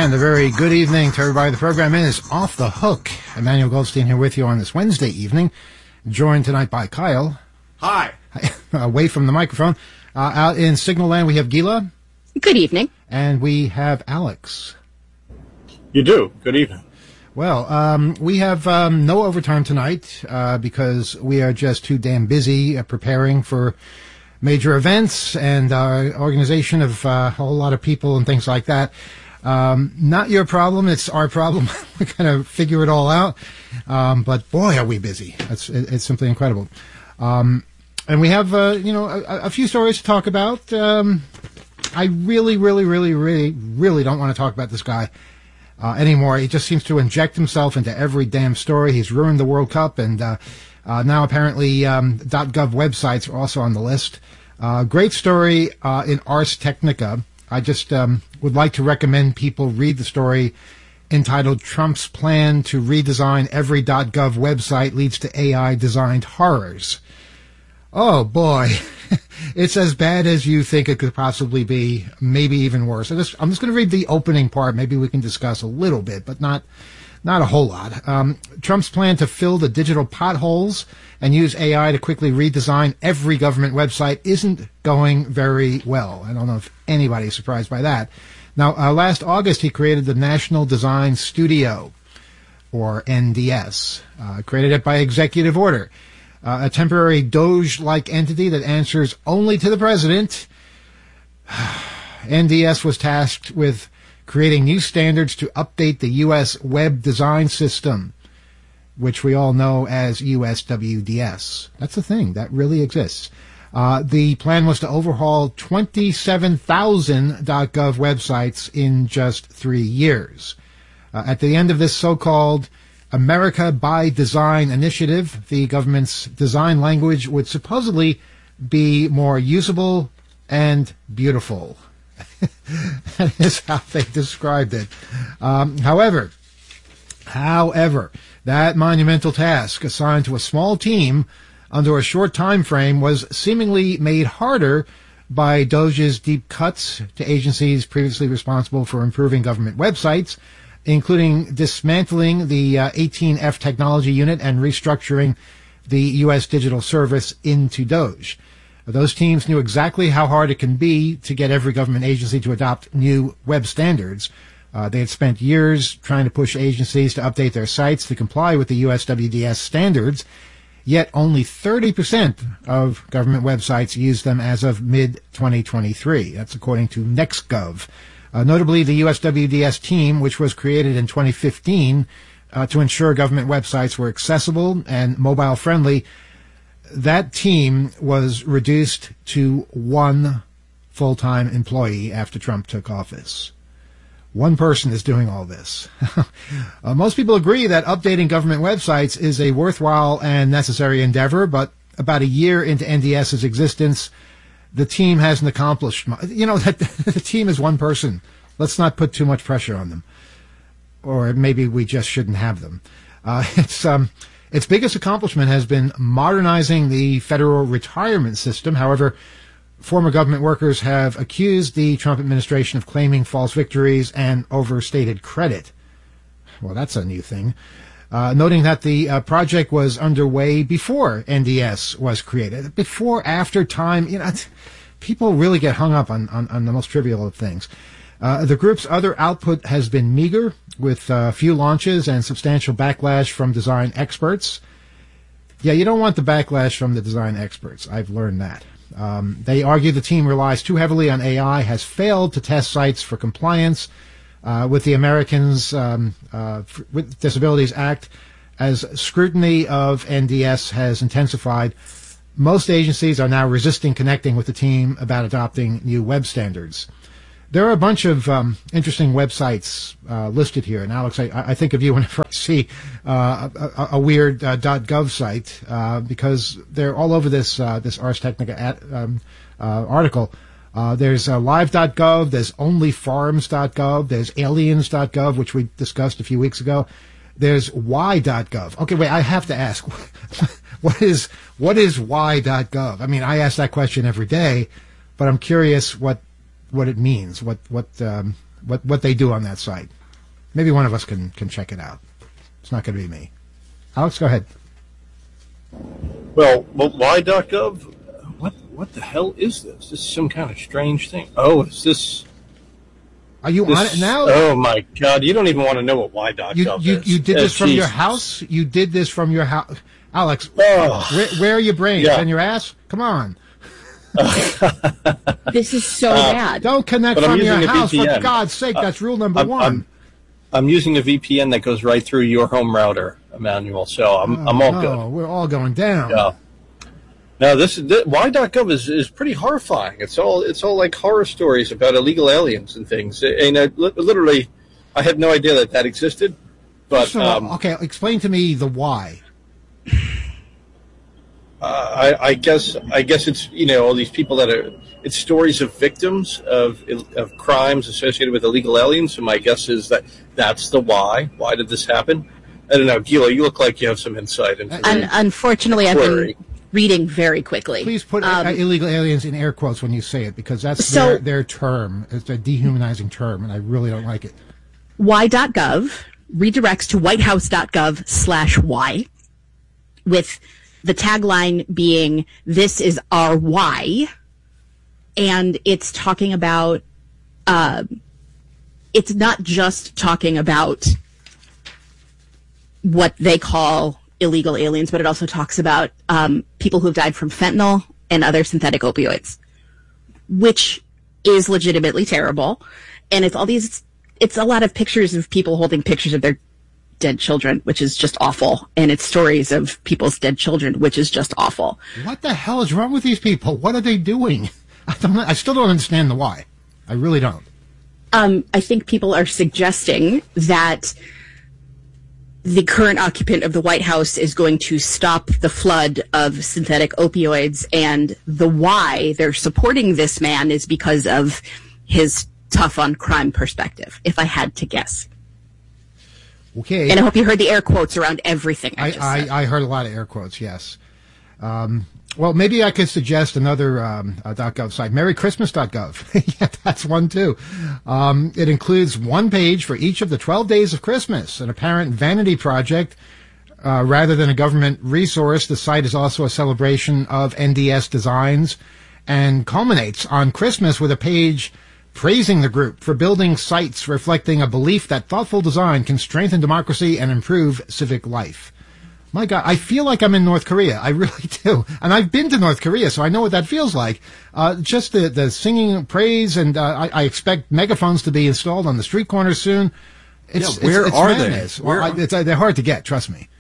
And a very good evening to everybody. The program is Off the Hook. Emmanuel Goldstein here with you on this Wednesday evening, joined tonight by Kyle. Hi. Away from the microphone. Out in Signal Land, we have Gila. Good evening. And we have Alex. You do. Good evening. Well, we have no overtime tonight because we are just too damn busy preparing for major events and organization of a whole lot of people and things like that. Not your problem. It's our problem. We kind of figure it all out. But boy, are we busy. It's simply incredible. And we have, a few stories to talk about. I really don't want to talk about this guy anymore. He just seems to inject himself into every damn story. He's ruined the World Cup, and now apparently .gov websites are also on the list. Great story in Ars Technica. I just would like to recommend people read the story entitled Trump's Plan to Redesign Every .gov Website Leads to AI-Designed Horrors. Oh, boy. It's as bad as you think it could possibly be, maybe even worse. I'm just going to read the opening part. Maybe we can discuss a little bit, but not a whole lot. Trump's plan to fill the digital potholes and use AI to quickly redesign every government website isn't going very well. I don't know if anybody's surprised by that. Now, last August, he created the National Design Studio, or NDS, created it by executive order. A temporary Doge-like entity that answers only to the president. NDS was tasked with creating new standards to update the U.S. web design system, which we all know as USWDS. That's a thing. That really exists. The plan was to overhaul 27,000 .gov websites in just 3 years. At the end of this so-called America by Design initiative, the government's design language would supposedly be more usable and beautiful. That is how they described it. However, that monumental task assigned to a small team under a short time frame was seemingly made harder by Doge's deep cuts to agencies previously responsible for improving government websites, including dismantling the 18F technology unit and restructuring the U.S. digital service into Doge. Those teams knew exactly how hard it can be to get every government agency to adopt new web standards. They had spent years trying to push agencies to update their sites to comply with the USWDS standards, yet only 30% of government websites use them as of mid-2023. That's according to NextGov. Notably, the USWDS team, which was created in 2015 to ensure government websites were accessible and mobile-friendly, that team was reduced to one full-time employee after Trump took office. One person is doing all this. Most people agree that updating government websites is a worthwhile and necessary endeavor, but about a year into NDS's existence, the team hasn't accomplished much. That the team is one person. Let's not put too much pressure on them. Or maybe we just shouldn't have them. Its biggest accomplishment has been modernizing the federal retirement system. However, former government workers have accused the Trump administration of claiming false victories and overstated credit. Well, that's a new thing. Noting that the project was underway before NDS was created. Before, after, time, people really get hung up on the most trivial of things. The group's other output has been meager, with few launches and substantial backlash from design experts. Yeah, you don't want the backlash from the design experts. I've learned that. They argue the team relies too heavily on AI, has failed to test sites for compliance with the Americans with Disabilities Act. As scrutiny of NDS has intensified, most agencies are now resisting connecting with the team about adopting new web standards. There are a bunch of interesting websites listed here, and Alex, I think of you whenever I see a weird .gov site because they're all over this Ars Technica article. There's live.gov, there's onlyfarms.gov, there's aliens.gov, which we discussed a few weeks ago. There's y.gov. Okay, wait, I have to ask, what is y.gov? I mean, I ask that question every day, but I'm curious what it means. What what they do on that site. Maybe one of us can check it out. It's not going to be me. Alex, go ahead. Well, why.gov? What the hell is this? This is some kind of strange thing. Oh, is this... Are you on it now? Oh, my God. You don't even want to know what why.gov is. You did this from your house? You did this from your house? Alex, where are your brains? Yeah. In your ass? Come on. This is so bad. Don't connect from your house, for God's sake. That's rule number one. I'm using a VPN that goes right through your home router, Emmanuel, so I'm all good. We're all going down. Yeah. Now, why.gov is pretty horrifying. It's all like horror stories about illegal aliens and things. And literally, I had no idea that existed. But okay, explain to me the why. I guess it's all these people it's stories of victims of crimes associated with illegal aliens. So my guess is that's the why. Why did this happen? I don't know, Gila. You look like you have some insight into this. Unfortunately, I've been reading very quickly. Please put illegal aliens in air quotes when you say it, because that's their term. It's a dehumanizing term, and I really don't like it. Why.gov redirects to whitehouse.gov/why, with the tagline being, "This is our why," and it's talking about, it's not just talking about what they call illegal aliens, but it also talks about people who have died from fentanyl and other synthetic opioids, which is legitimately terrible. And it's a lot of pictures of people holding pictures of their dead children, which is just awful. And it's stories of people's dead children, which is just awful. What the hell is wrong with these people? What are they doing? I still don't understand the why. I really don't. I think people are suggesting that the current occupant of the White House is going to stop the flood of synthetic opioids, and the why they're supporting this man is because of his tough on crime perspective, if I had to guess. Okay. And I hope you heard the air quotes around everything I just said. I heard a lot of air quotes, yes. Well, maybe I could suggest another .gov site, merrychristmas.gov. Yeah, that's one too. It includes one page for each of the 12 days of Christmas, an apparent vanity project. Rather than a government resource, the site is also a celebration of NDS designs and culminates on Christmas with a page praising the group for building sites reflecting a belief that thoughtful design can strengthen democracy and improve civic life. My God, I feel like I'm in North Korea. I really do. And I've been to North Korea, so I know what that feels like. Just the singing praise, and I expect megaphones to be installed on the street corners soon. Where are they? They're hard to get, trust me.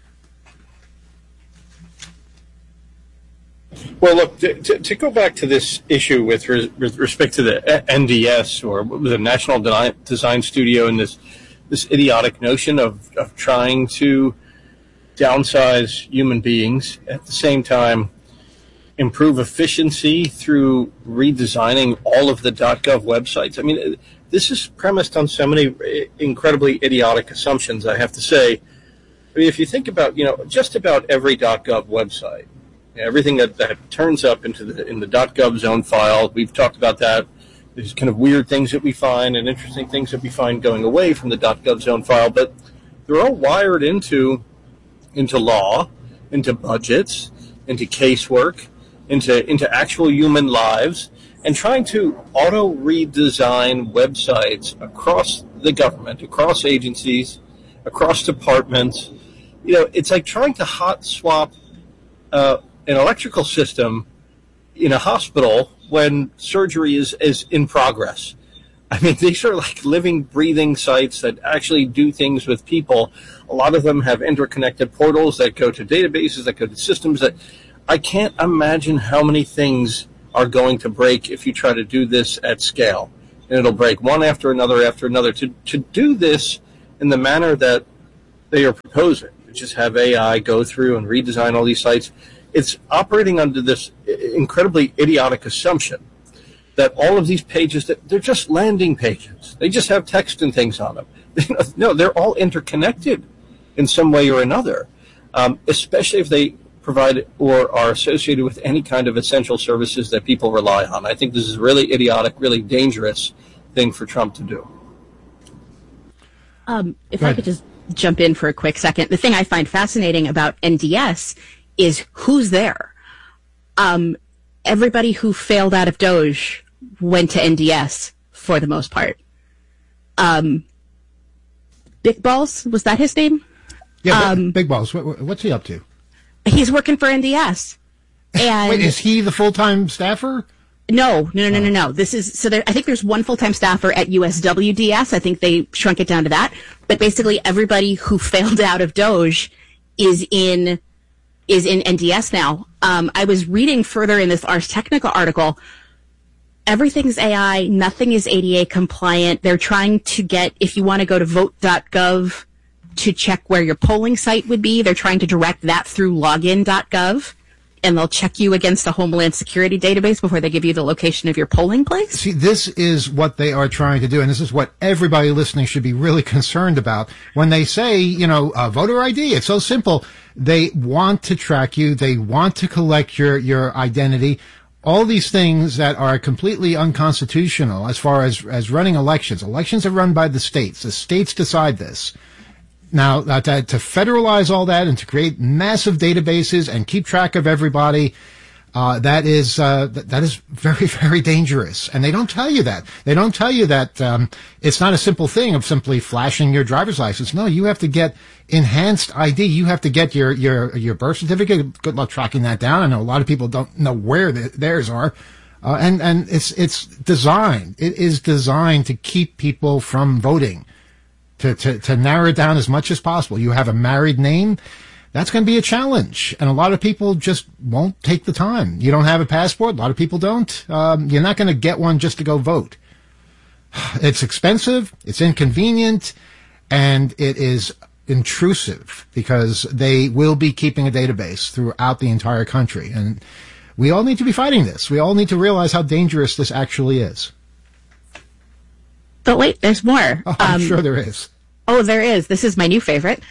Well, look, to go back to this issue with respect to the NDS, or the National Design Studio, and this idiotic notion of trying to downsize human beings, at the same time improve efficiency through redesigning all of the .gov websites. I mean, this is premised on so many incredibly idiotic assumptions, I have to say. I mean, if you think about, just about every .gov website, everything that turns up in the .gov zone file, we've talked about that. There's kind of weird things that we find and interesting things that we find going away from the .gov zone file, but they're all wired into law, into budgets, into casework, into actual human lives, and trying to auto-redesign websites across the government, across agencies, across departments. It's like trying to hot swap an electrical system in a hospital when surgery is in progress. I mean, these are like living, breathing sites that actually do things with people. A lot of them have interconnected portals that go to databases, that go to systems that I can't imagine how many things are going to break if you try to do this at scale. And it'll break one after another after another. To do this in the manner that they are proposing, just have AI go through and redesign all these sites, it's operating under this incredibly idiotic assumption that all of these pages, they're just landing pages. They just have text and things on them. No, they're all interconnected in some way or another, especially if they provide or are associated with any kind of essential services that people rely on. I think this is a really idiotic, really dangerous thing for Trump to do. If I could just jump in for a quick second. The thing I find fascinating about NDS is who's there. Everybody who failed out of Doge went to NDS for the most part. Big Balls, was that his name? Yeah, Big Balls. What's he up to? He's working for NDS. And wait, is he the full-time staffer? No. This is I think there's one full-time staffer at USWDS. I think they shrunk it down to that. But basically, everybody who failed out of Doge is in NDS now. I was reading further in this Ars Technica article. Everything's AI. Nothing is ADA compliant. They're trying to get, if you want to go to vote.gov to check where your polling site would be, they're trying to direct that through login.gov. And they'll check you against a Homeland Security database before they give you the location of your polling place? See, this is what they are trying to do, and this is what everybody listening should be really concerned about. When they say, voter ID, it's so simple. They want to track you. They want to collect your identity. All these things that are completely unconstitutional as far as running elections. Elections are run by the states. The states decide this. Now, to federalize all that and to create massive databases and keep track of everybody, that is very, very dangerous. And they don't tell you that. They don't tell you that it's not a simple thing of simply flashing your driver's license. No, you have to get enhanced ID. You have to get your birth certificate. Good luck tracking that down. I know a lot of people don't know where theirs are. And it's designed. It is designed to keep people from voting. To narrow it down as much as possible. You have a married name, that's going to be a challenge. And a lot of people just won't take the time. You don't have a passport, a lot of people don't. You're not going to get one just to go vote. It's expensive, it's inconvenient, and it is intrusive because they will be keeping a database throughout the entire country. And we all need to be fighting this. We all need to realize how dangerous this actually is. But wait, there's more. Oh, I'm sure there is. Oh, there is. This is my new favorite.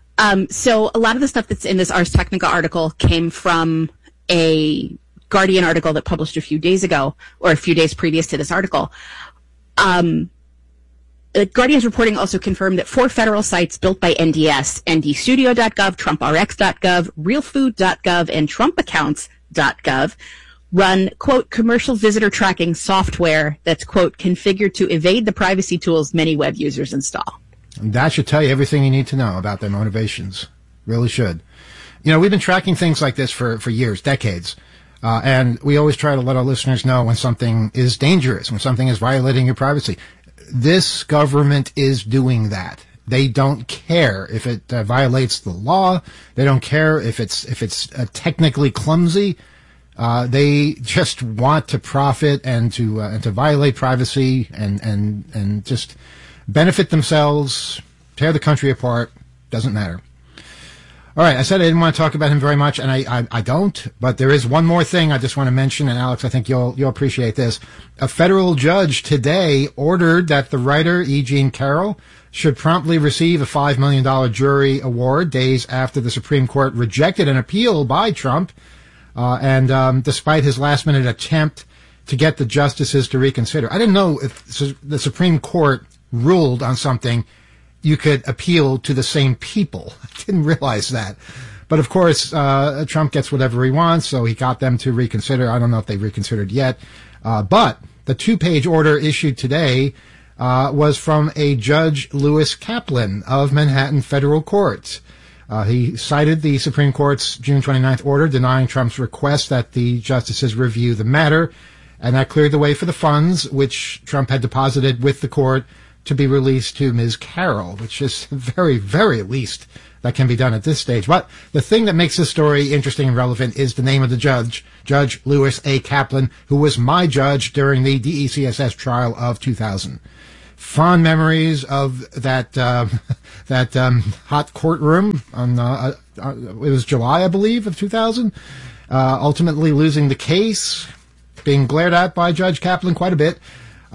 So a lot of the stuff that's in this Ars Technica article came from a Guardian article that published a few days ago, or a few days previous to this article. The Guardian's reporting also confirmed that 4 federal sites built by NDS, ndstudio.gov, trumprx.gov, realfood.gov, and trumpaccounts.gov, run, quote, commercial visitor tracking software that's, quote, configured to evade the privacy tools many web users install. And that should tell you everything you need to know about their motivations. Really should. We've been tracking things like this for years, decades. And we always try to let our listeners know when something is dangerous, when something is violating your privacy. This government is doing that. They don't care if it violates the law. They don't care if it's technically clumsy. They just want to profit and to violate privacy and just benefit themselves, tear the country apart. Doesn't matter. All right, I said I didn't want to talk about him very much, and I don't, but there is one more thing I just want to mention, and Alex, I think you'll appreciate this. A federal judge today ordered that the writer E. Jean Carroll should promptly receive a $5 million jury award days after the Supreme Court rejected an appeal by Trump. And despite his last-minute attempt to get the justices to reconsider. I didn't know if the Supreme Court ruled on something, you could appeal to the same people. I didn't realize that. But, of course, Trump gets whatever he wants, so he got them to reconsider. I don't know if they've reconsidered yet. But the 2-page order issued today was from a Judge Lewis Kaplan of Manhattan Federal Court. He cited the Supreme Court's June 29th order denying Trump's request that the justices review the matter, and that cleared the way for the funds, which Trump had deposited with the court, to be released to Ms. Carroll, which is the very, very least that can be done at this stage. But the thing that makes this story interesting and relevant is the name of the judge, Judge Lewis A. Kaplan, who was my judge during the DECSS trial of 2000. Fond memories of that hot courtroom on it was July, I believe, of 2000. Ultimately losing the case, being glared at by Judge Kaplan quite a bit.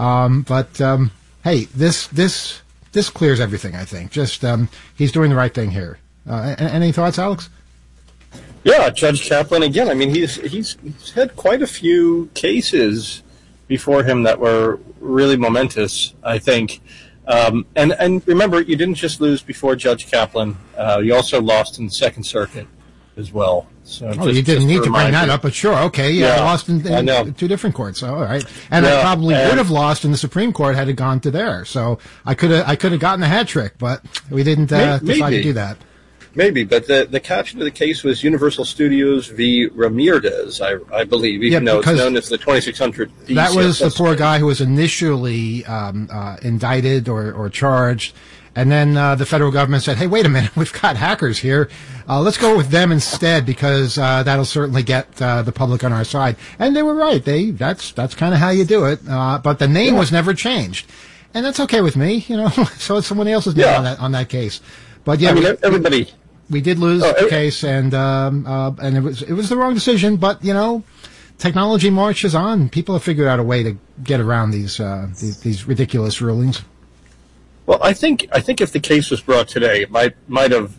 Hey, this clears everything, I think. Just he's doing the right thing here. Any thoughts, Alex? Yeah, Judge Kaplan again. I mean, he's had quite a few cases before him that were really momentous, I think. And remember, you didn't just lose before Judge Kaplan. You also lost in the Second Circuit as well. So you didn't need to bring that up, but sure, okay, yeah, I lost in two different courts. So, all right, and I probably would have lost in the Supreme Court had it gone to there. So I could have gotten a hat trick, but we didn't decide to do that. Maybe, but the caption of the case was Universal Studios v. Ramirez, I believe, even though it's known as the 2600 DCFS. That was the poor guy who was initially indicted or charged, and then the federal government said, hey, wait a minute, we've got hackers here. Let's go with them instead because that'll certainly get the public on our side. And they were right. That's kind of how you do it. But the name was never changed. And that's okay with me, so it's someone else's name on that case. But yeah, everybody... We did lose the case, and it was the wrong decision. But technology marches on. People have figured out a way to get around these ridiculous rulings. Well, I think if the case was brought today, it might have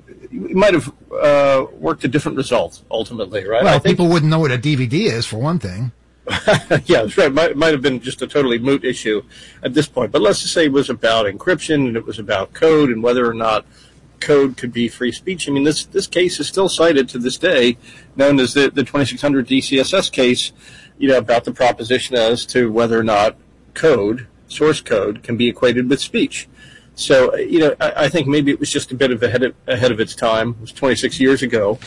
worked a different result ultimately, right? Well, people wouldn't know what a DVD is, for one thing. Yeah, that's right. Might have been just a totally moot issue at this point. But let's just say it was about encryption and it was about code and whether or not code could be free speech. I mean, this case is still cited to this day, known as the 2600 DCSS case, about the proposition as to whether or not source code, can be equated with speech. So, I think maybe it was just a bit of ahead of its time. It was 26 years ago,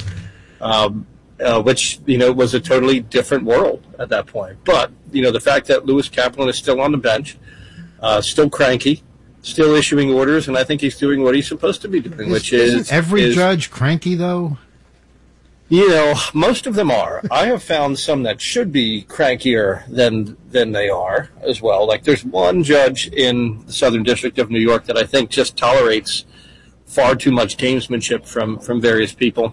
which, was a totally different world at that point. But, the fact that Lewis Kaplan is still on the bench, still cranky, still issuing orders, and I think he's doing what he's supposed to be doing, which is... Isn't every judge cranky, though? Most of them are. I have found some that should be crankier than they are as well. Like, there's one judge in the Southern District of New York that I think just tolerates far too much gamesmanship from various people,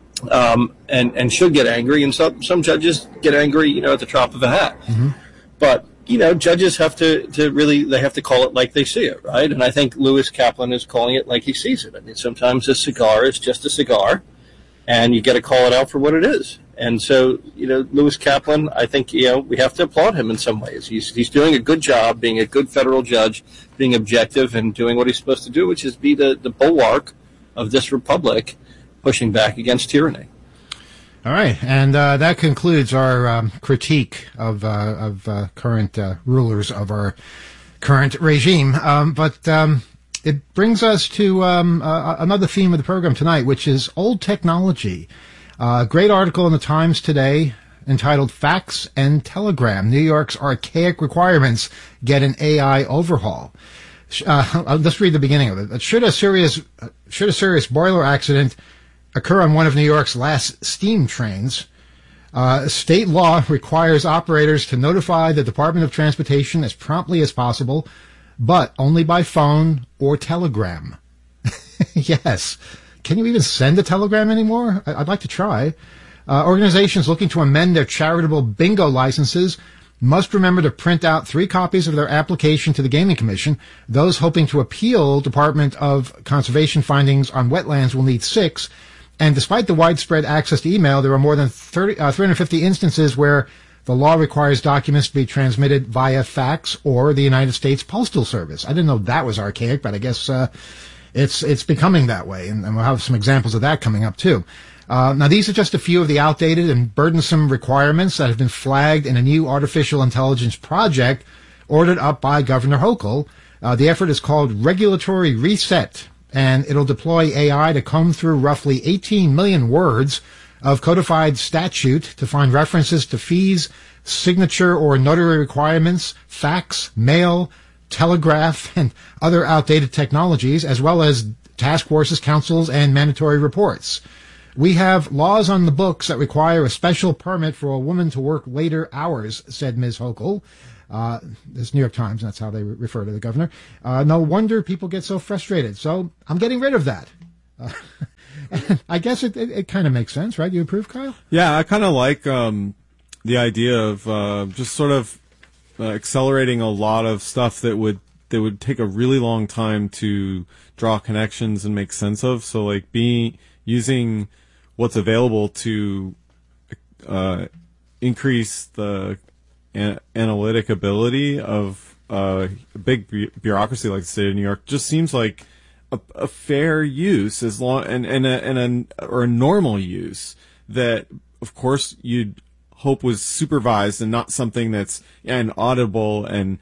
and should get angry, and some judges get angry, at the drop of a hat. Mm-hmm. But judges have to really, they have to call it like they see it, right? And I think Lewis Kaplan is calling it like he sees it. I mean, sometimes a cigar is just a cigar, and you got to call it out for what it is. And so, Lewis Kaplan, I think, we have to applaud him in some ways. He's doing a good job, being a good federal judge, being objective, and doing what he's supposed to do, which is be the bulwark of this republic, pushing back against tyranny. All right, and that concludes our critique of current rulers of our current regime. But it brings us to another theme of the program tonight, which is old technology. Great article in the Times today entitled "Fax and Telegram: New York's Archaic Requirements Get an AI Overhaul." Let's read the beginning of it. Should a serious boiler accident occur on one of New York's last steam trains, state law requires operators to notify the Department of Transportation as promptly as possible, but only by phone or telegram. Yes. Can you even send a telegram anymore? I'd like to try. Organizations looking to amend their charitable bingo licenses must remember to print out 3 copies of their application to the Gaming Commission. Those hoping to appeal Department of Conservation findings on wetlands will need 6. And despite the widespread access to email, there are more than 350 instances where the law requires documents to be transmitted via fax or the United States Postal Service. I didn't know that was archaic, but I guess it's becoming that way, and we'll have some examples of that coming up too. Now, these are just a few of the outdated and burdensome requirements that have been flagged in a new artificial intelligence project ordered up by Governor Hochul. The effort is called Regulatory Reset, and it'll deploy AI to comb through roughly 18 million words of codified statute to find references to fees, signature or notary requirements, fax, mail, telegraph, and other outdated technologies, as well as task forces, councils, and mandatory reports. We have laws on the books that require a special permit for a woman to work later hours, said Ms. Hochul. This New York Times, that's how they refer to the governor. No wonder people get so frustrated. So I'm getting rid of that. I guess it kind of makes sense, right? You approve, Kyle? Yeah, I kind of like the idea of just sort of accelerating a lot of stuff that would take a really long time to draw connections and make sense of. So like using what's available to increase the analytic ability of a big bureaucracy like the state of New York just seems like a fair use, as long or a normal use that, of course, you'd hope was supervised and not something that's inaudible and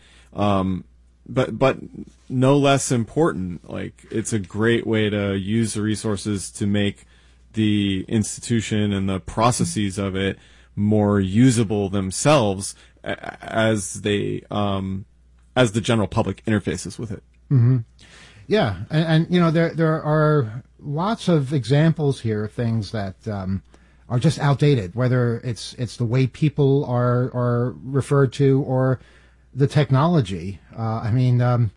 but no less important. Like, it's a great way to use the resources to make the institution and the processes of it more usable themselves as the general public interfaces with it. Mm-hmm. Yeah, and you know, there are lots of examples here of things that are just outdated, whether it's the way people are referred to or the technology. I mean,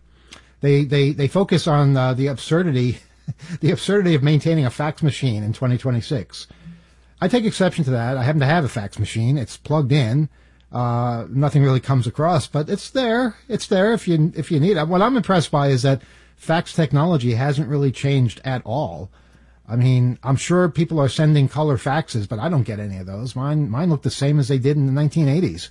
they focus on the absurdity of maintaining a fax machine in 2026. I take exception to that. I happen to have a fax machine. It's plugged in. Nothing really comes across, but it's there. It's there if you need it. What I'm impressed by is that fax technology hasn't really changed at all. I mean, I'm sure people are sending color faxes, but I don't get any of those. Mine look the same as they did in the 1980s.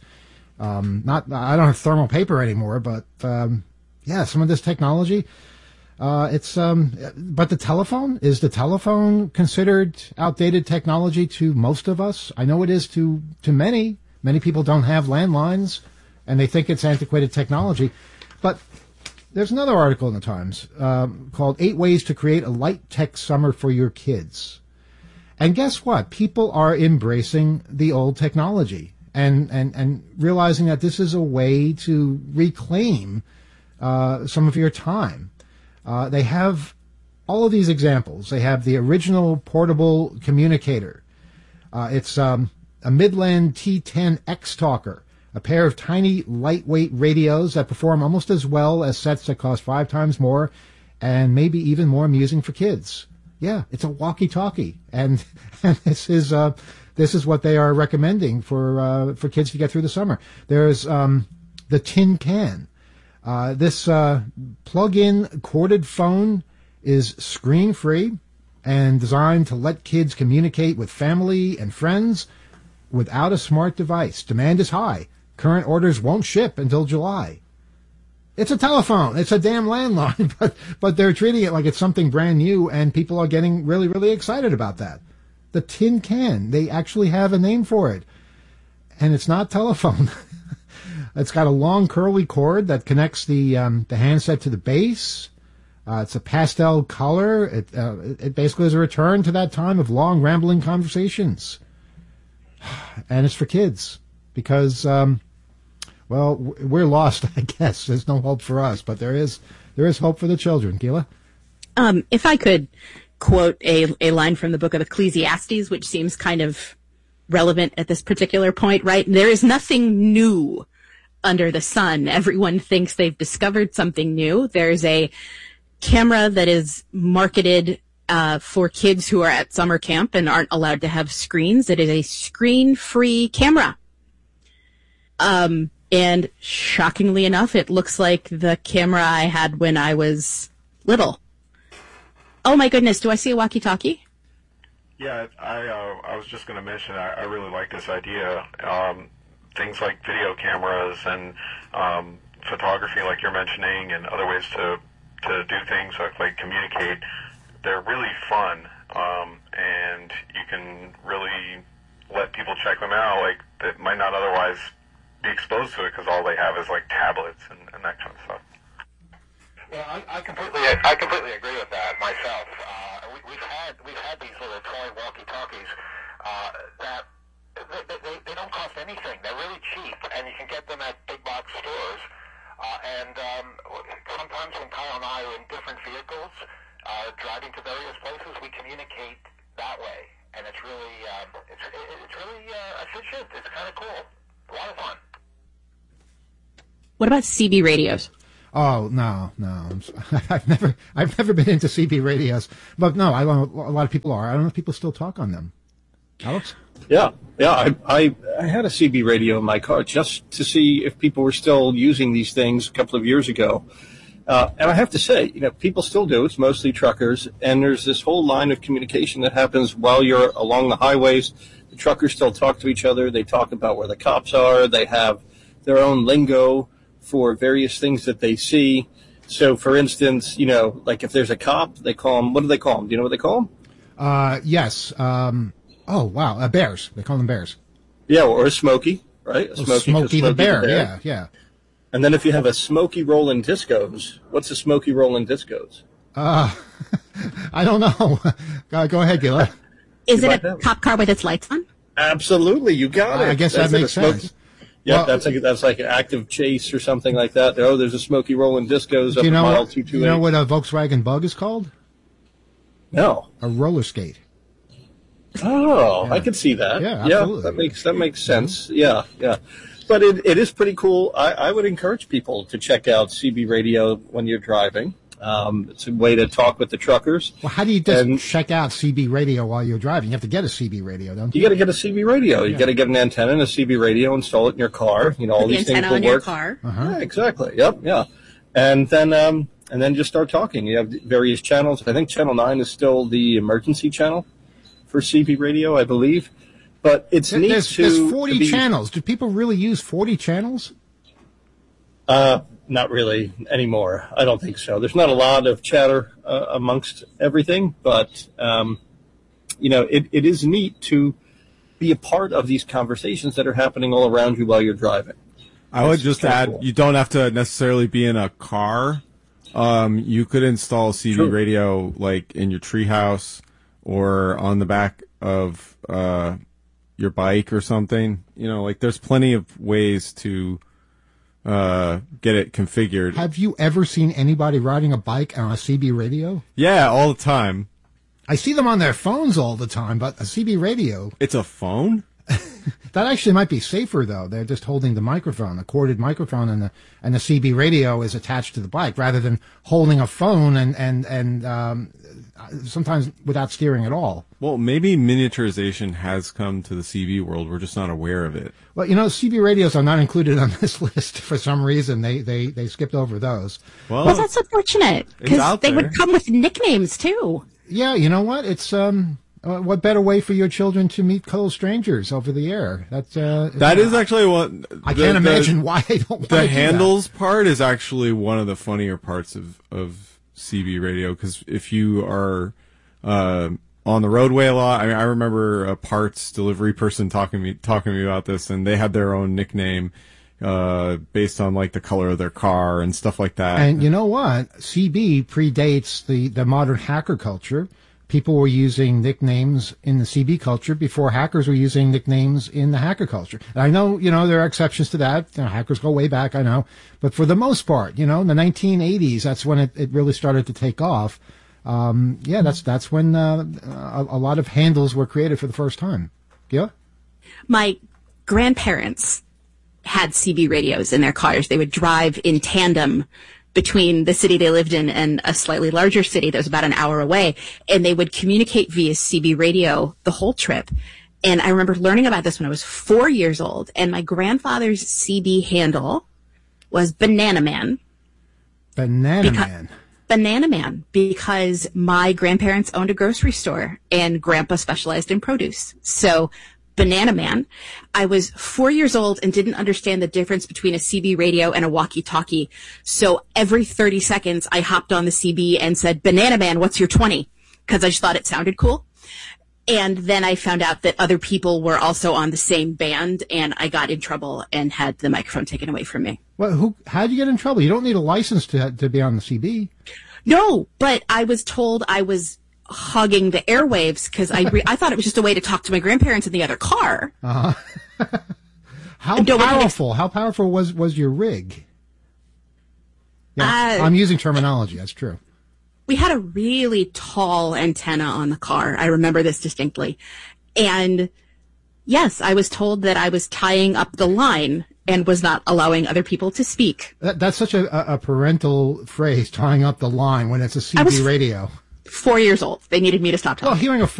I don't have thermal paper anymore, but yeah, some of this technology. But the telephone, is the telephone considered outdated technology to most of us? I know it is to many. Many people don't have landlines, and they think it's antiquated technology. But there's another article in the Times called 8 Ways to Create a Light Tech Summer for Your Kids. And guess what? People are embracing the old technology and realizing that this is a way to reclaim some of your time. They have all of these examples. They have the original portable communicator. It's a Midland T10 X-Talker, a pair of tiny, lightweight radios that perform almost as well as sets that cost 5 times more and maybe even more amusing for kids. Yeah, it's a walkie-talkie, and this is what they are recommending for kids to get through the summer. There's the Tin Can. This plug-in corded phone is screen-free and designed to let kids communicate with family and friends without a smart device. Demand is high. Current orders won't ship until July. It's a telephone. It's a damn landline, but they're treating it like it's something brand new, and people are getting really, really excited about that. The Tin Can. They actually have a name for it. And it's not telephone. It's got a long curly cord that connects the handset to the base. It's a pastel color. It basically is a return to that time of long, rambling conversations. And it's for kids because, well, we're lost, I guess. There's no hope for us, but there is hope for the children. Gila? If I could quote a line from the book of Ecclesiastes, which seems kind of relevant at this particular point, right? There is nothing new under the sun. Everyone thinks they've discovered something new. There's a camera that is marketed for kids who are at summer camp and aren't allowed to have screens. It is a screen-free camera. And shockingly enough, it looks like the camera I had when I was little. Oh my goodness, do I see a walkie-talkie? Yeah, I was just going to mention, I really like this idea. Things like video cameras and photography, like you're mentioning, and other ways to do things like communicate, they're really fun, and you can really let people check them out, like, that might not otherwise be exposed to it because all they have is, like, tablets and that kind of stuff. Well, I completely agree with that myself. We've had these little toy walkie-talkies that they don't cost anything. They're really cheap, and you can get them at big box stores. And sometimes when Kyle and I are in different vehicles, driving to various places, we communicate that way, and it's really efficient. It's kind of cool. A lot of fun. What about CB radios? Oh no! I've never been into CB radios, but no, I don't know, a lot of people are. I don't know if people still talk on them. Alex? Yeah. I had a CB radio in my car just to see if people were still using these things a couple of years ago. And I have to say, people still do. It's mostly truckers. And there's this whole line of communication that happens while you're along the highways. The truckers still talk to each other. They talk about where the cops are. They have their own lingo for various things that they see. So, for instance, like if there's a cop, they call them, what do they call them? Do you know what they call them? Yes. Oh, wow. Bears. They call them bears. Yeah, or a Smokey, right? Smokey the bear. Yeah. And then if you have a Smokey Rollin' Discos, what's a Smokey Rollin' Discos? I don't know. Go ahead, Gila. Is it a cop car with its lights on? Absolutely, you got it. I guess that makes sense. Yeah, well, that's like an active chase or something like that. Oh, there's a Smokey Rollin' Discos up mile 228. Do you know what a Volkswagen Bug is called? No. A roller skate. Oh, yeah. I could see that. Yeah, absolutely. Yeah, that makes sense. Yeah. But it is pretty cool. I would encourage people to check out CB Radio when you're driving. It's a way to talk with the truckers. Well, how do you just check out CB radio while you're driving? You have to get a CB radio, don't you? You got to get a CB radio. You got to get an antenna and a CB radio, install it in your car. All these things will work. Your car. Yeah, exactly. Yep. Yeah. And then just start talking. You have various channels. I think Channel 9 is still the emergency channel for CB radio, I believe. But it's neat there's 40 channels. Do people really use 40 channels? Not really anymore. I don't think so. There's not a lot of chatter amongst everything, but it is neat to be a part of these conversations that are happening all around you while you're driving. I would just add, cool. You don't have to necessarily be in a car. You could install CB radio like in your treehouse or on the back of your bike or something. There's plenty of ways to get it configured. Have you ever seen anybody riding a bike on a CB radio? Yeah, all the time. I see them on their phones all the time, but a CB radio... It's a phone? That actually might be safer, though. They're just holding the microphone, a corded microphone, and the CB radio is attached to the bike, rather than holding a phone and sometimes without steering at all. Well, maybe miniaturization has come to the CB world. We're just not aware of it. Well, CB radios are not included on this list for some reason. They skipped over those. Well, that's unfortunate, because they would come with nicknames, too. Yeah, you know what? It's... what better way for your children to meet total strangers over the air? That is actually what I can't imagine why they don't want to do that. The handles part is actually one of the funnier parts of CB radio, because if you are on the roadway a lot, I remember a parts delivery person talking to me about this, and they had their own nickname based on like the color of their car and stuff like that. And you know what? CB predates the modern hacker culture. People were using nicknames in the CB culture before hackers were using nicknames in the hacker culture. And I know, there are exceptions to that. Hackers go way back, I know. But for the most part, in the 1980s, that's when it really started to take off. That's when a lot of handles were created for the first time. Yeah? My grandparents had CB radios in their cars. They would drive in tandem between the city they lived in and a slightly larger city that was about an hour away, and they would communicate via CB radio the whole trip. And I remember learning about this when I was 4 years old, and my grandfather's CB handle was Banana Man. Banana Man, because my grandparents owned a grocery store, and Grandpa specialized in produce. So Banana Man. I was 4 years old and didn't understand the difference between a CB radio and a walkie-talkie. So every 30 seconds, I hopped on the CB and said, Banana Man, what's your 20? Because I just thought it sounded cool. And then I found out that other people were also on the same band, and I got in trouble and had the microphone taken away from me. Well, how'd you get in trouble? You don't need a license to be on the CB. No, but I was told I was hogging the airwaves because I thought it was just a way to talk to my grandparents in the other car. Uh-huh. How powerful was your rig? Yeah, I'm using terminology. That's true. We had a really tall antenna on the car. I remember this distinctly. And yes, I was told that I was tying up the line and was not allowing other people to speak. That's such a parental phrase, tying up the line, when it's a CB radio. 4 years old. They needed me to stop talking. Well, hearing a